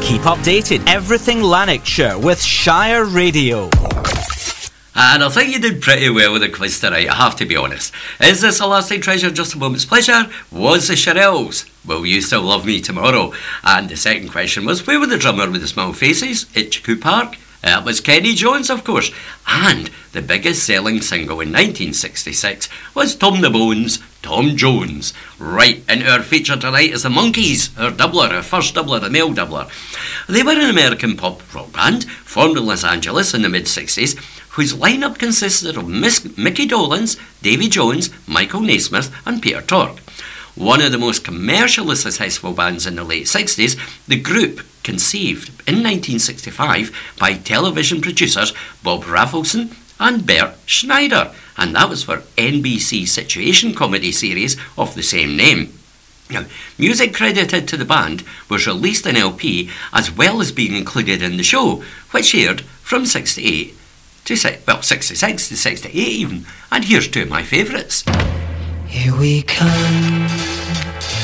Keep updated. Everything Lanarkshire with Shire Radio. And I think you did pretty well with the quiz tonight, I have to be honest. Is this a lasting treasure, just a moment's pleasure? Was the Shirelles? Will you still love me tomorrow? And the second question was, where were the drummer with the small faces? Itchycoo Park? It was Kenny Jones, of course. And the biggest selling single in 1966 was Tom the Bones, Tom Jones. Right, and our feature tonight is the Monkees, our doubler, our first doubler, the male doubler. They were an American pop rock band formed in Los Angeles in the mid-60s, whose lineup consisted of Mickey Dolenz, Davy Jones, Michael Naismith and Peter Tork. One of the most commercially successful bands in the late 60s, the group conceived in 1965 by television producers Bob Rafelson and Bert Schneider, and that was for NBC's situation comedy series of the same name. Now, music credited to the band was released in LP as well as being included in the show, which aired from 68 to 66 to 68 even, and here's two of my favourites. Here we come.